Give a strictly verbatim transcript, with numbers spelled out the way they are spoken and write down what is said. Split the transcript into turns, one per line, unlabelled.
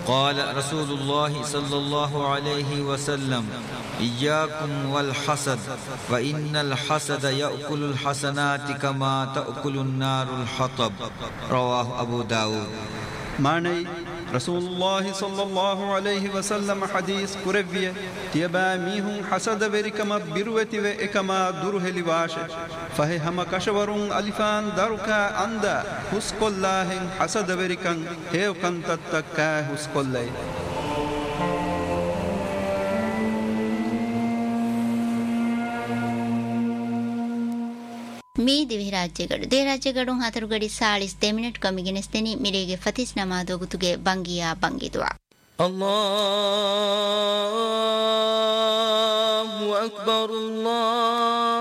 قال رسول الله صلى الله عليه وسلم إياكم والحسد فإن الحسد يأكل الحسنات كما تأكل النار الحطب. رواه أبو داود.
معني رسول الله صلى الله عليه وسلم حديث كربية تيبا ميهم حسد بركما بروتي وإكما دره لواشه فهي هم كشورون ألفان داركا أندا حسق الله حسد بركن هيو كنتتكا حسق الله.
ಮೀ ದಿವಿ ರಾಜ್ಯಗಳು ದೇ ರಾಜ್ಯಗಳು ಹತರುಗಡಿ ಸಾಳಿಸ್ ದೇ ಮಿನಿಟ್ ಕಮಿಗಿನೆಸ್ತೇನಿ ಮಿರೇಗೆ ಫತೀಸ್ ನಮಾದೋಗುತುಗೆ ಬಂಗಿಯಾ ಬಂಗಿದುವ
ಅಲ್ಲಾಹು ಅಕ್ಬರ್ ಅಲ್ಲಾಹ್